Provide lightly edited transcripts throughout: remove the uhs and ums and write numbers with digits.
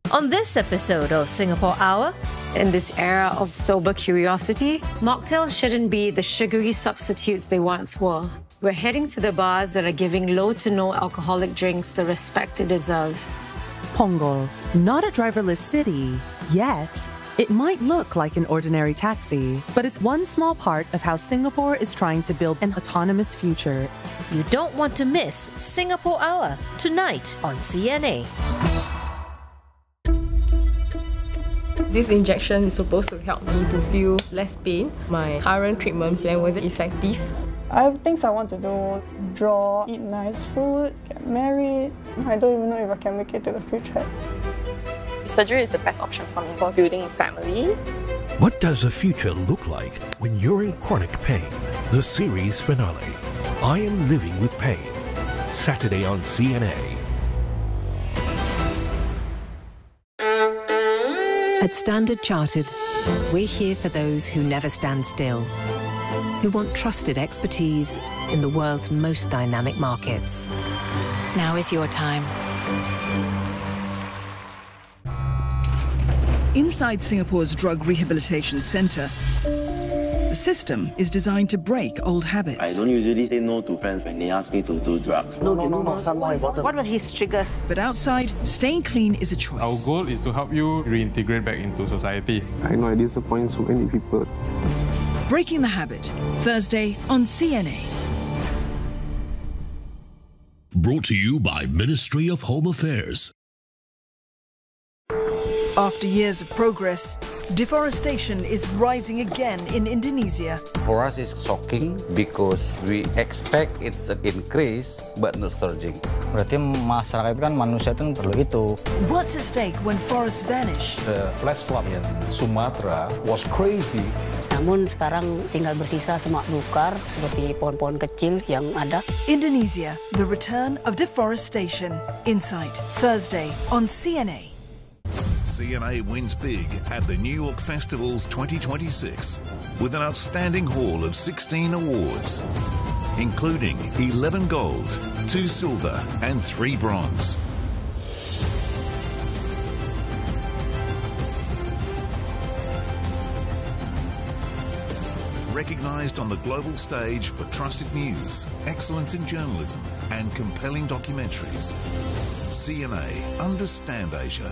On this episode of Singapore Hour, in this era of sober curiosity, mocktails shouldn't be the sugary substitutes they once were. We're heading to the bars that are giving low to no alcoholic drinks the respect it deserves. Punggol, not a driverless city yet. It might look like an ordinary taxi, but it's one small part of how Singapore is trying to build an autonomous future. You don't want to miss Singapore Hour tonight on CNA. This injection is supposed to help me to feel less pain. My current treatment plan wasn't effective. I have things I want to do: draw, eat nice food, get married. I don't even know if I can make it to the future. Surgery is the best option for me for building a family. What does the future look like when you're in chronic pain? The series finale, I Am Living with Pain. Saturday on CNA. At Standard Chartered, we're here for those who never stand still, who want trusted expertise in the world's most dynamic markets. Now is your time. Inside Singapore's Drug Rehabilitation Centre, the system is designed to break old habits. I don't usually say no to friends when they ask me to do drugs. No, some more important. What were his triggers? But outside, staying clean is a choice. Our goal is to help you reintegrate back into society. I know I disappoint so many people. Breaking the Habit, Thursday on CNA. Brought to you by Ministry of Home Affairs. After years of progress, deforestation is rising again in Indonesia. For us, it's shocking because we expect it's an increase but not surging. Berarti masyarakat kan manusia itu perlu itu. What's at stake when forests vanish? The flash flood in Sumatra was crazy. Namun sekarang tinggal bersisa semak belukar seperti pohon-pohon kecil yang ada. Indonesia, the return of deforestation. Insight, Thursday on CNA. CNA wins big at the New York Festivals 2026 with an outstanding haul of 16 awards, including 11 gold, 2 silver and 3 bronze. Recognised on the global stage for trusted news, excellence in journalism and compelling documentaries. CNA, understand Asia.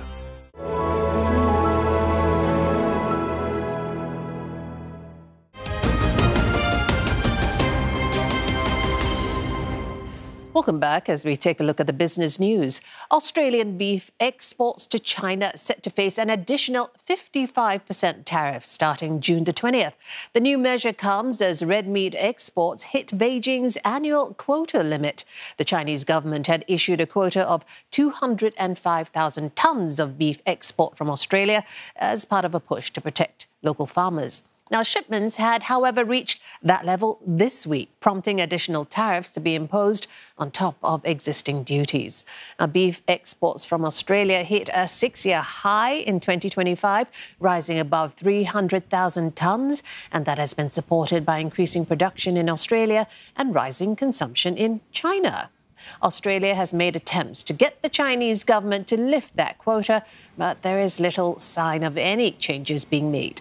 Welcome back as we take a look at the business news. Australian beef exports to China set to face an additional 55% tariff starting June the 20th. The new measure comes as red meat exports hit Beijing's annual quota limit. The Chinese government had issued a quota of 205,000 tonnes of beef export from Australia as part of a push to protect local farmers. Now, shipments had, however, reached that level this week, prompting additional tariffs to be imposed on top of existing duties. Now, beef exports from Australia hit a 6-year high in 2025, rising above 300,000 tonnes, and that has been supported by increasing production in Australia and rising consumption in China. Australia has made attempts to get the Chinese government to lift that quota, but there is little sign of any changes being made.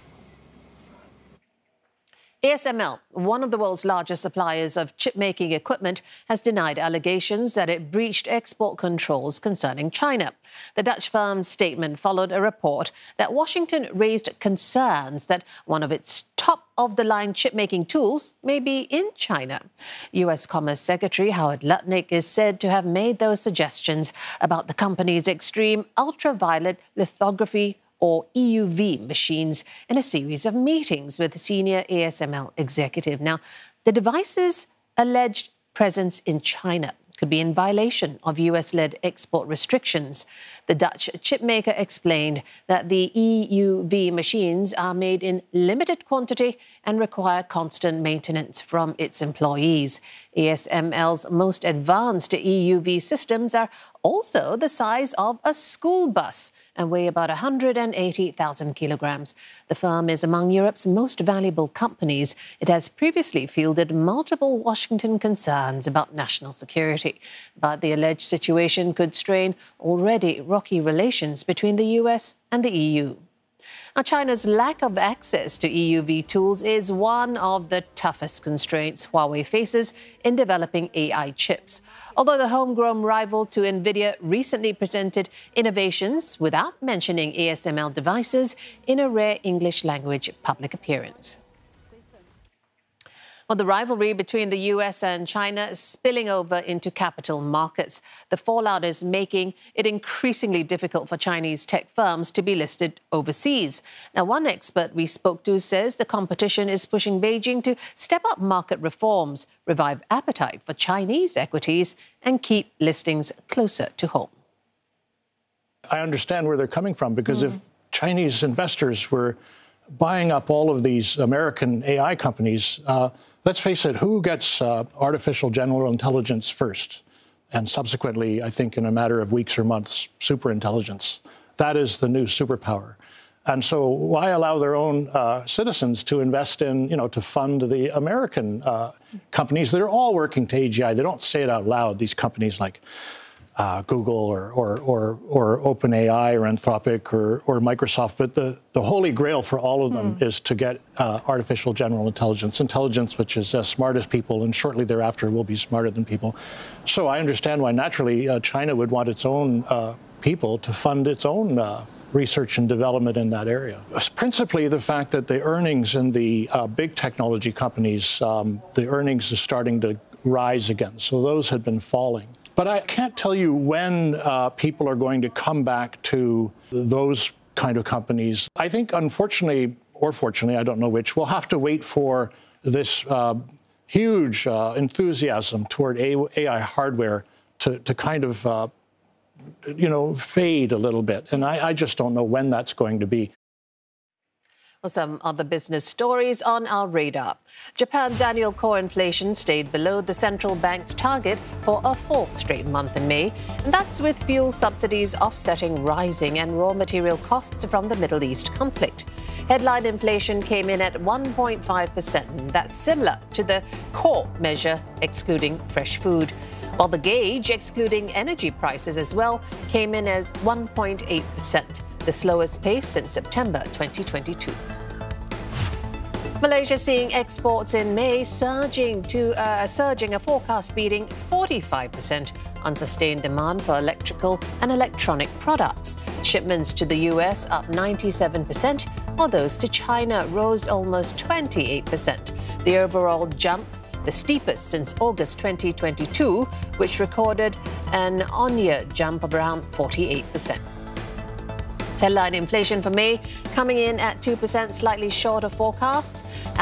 ASML, one of the world's largest suppliers of chip-making equipment, has denied allegations that it breached export controls concerning China. The Dutch firm's statement followed a report that Washington raised concerns that one of its top-of-the-line chip-making tools may be in China. U.S. Commerce Secretary Howard Lutnick is said to have made those suggestions about the company's extreme ultraviolet lithography or EUV machines in a series of meetings with senior ASML executive. Now, the device's alleged presence in China could be in violation of US-led export restrictions. The Dutch chipmaker explained that the EUV machines are made in limited quantity and require constant maintenance from its employees. ASML's most advanced EUV systems are also the size of a school bus and weigh about 180,000 kilograms. The firm is among Europe's most valuable companies. It has previously fielded multiple Washington concerns about national security. But the alleged situation could strain already rocky relations between the US and the EU. Now, China's lack of access to EUV tools is one of the toughest constraints Huawei faces in developing AI chips. Although the homegrown rival to NVIDIA recently presented innovations without mentioning ASML devices in a rare English language public appearance. Well, the rivalry between the US and China is spilling over into capital markets. The fallout is making it increasingly difficult for Chinese tech firms to be listed overseas. Now, one expert we spoke to says the competition is pushing Beijing to step up market reforms, revive appetite for Chinese equities, and keep listings closer to home. I understand where they're coming from, because if Chinese investors were buying up all of these American AI companies, let's face it, who gets artificial general intelligence first? And subsequently, I think in a matter of weeks or months, superintelligence. That is the new superpower. And so why allow their own citizens to invest in, to fund the American companies that are all working to AGI? They don't say it out loud, these companies like Google or OpenAI or Anthropic or Microsoft, but the holy grail for all of them is to get artificial general intelligence which is as smart as people, and shortly thereafter will be smarter than people. So I understand why naturally China would want its own people to fund its own research and development in that area. Principally the fact that the earnings in the big technology companies, the earnings are starting to rise again. So those had been falling. But I can't tell you when people are going to come back to those kind of companies. I think, unfortunately, or fortunately, I don't know which, we'll have to wait for this huge enthusiasm toward AI hardware to kind of, fade a little bit. And I just don't know when that's going to be. Well, some other business stories on our radar. Japan's annual core inflation stayed below the central bank's target for a fourth straight month in May, and that's with fuel subsidies offsetting rising and raw material costs from the Middle East conflict. Headline inflation came in at 1.5%, and that's similar to the core measure excluding fresh food, while the gauge excluding energy prices as well came in at 1.8%, the slowest pace since September 2022. Malaysia seeing exports in May surging a forecast beating 45% on sustained demand for electrical and electronic products. Shipments to the US up 97%, while those to China rose almost 28%. The overall jump, the steepest since August 2022, which recorded an on-year jump of around 48%. Headline inflation for May coming in at 2%, slightly short of forecasts.